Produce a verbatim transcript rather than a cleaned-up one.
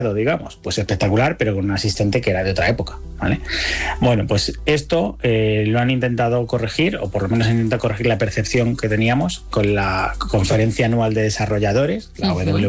digamos, pues espectacular, pero con un asistente que era de otra época, ¿vale? Bueno, pues esto eh, lo han intentado corregir, o por lo menos han intentado corregir la percepción que teníamos con la conferencia anual de desarrolladores, la uh-huh. W